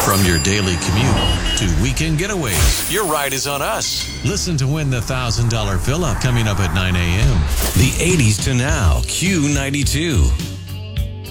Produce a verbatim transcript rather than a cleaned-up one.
From your daily commute to weekend getaways, your ride is on us. Listen to win the one thousand dollars fill-up coming up at nine a.m. The eighties to now, Q ninety-two.